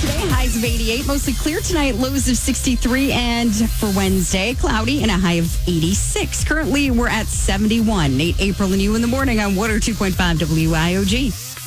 today. Highs of 88, mostly clear tonight, lows of 63. And for Wednesday, cloudy and a high of 86. Currently, we're at 71. Nate, April, and you in the morning on 102.5 WIOG.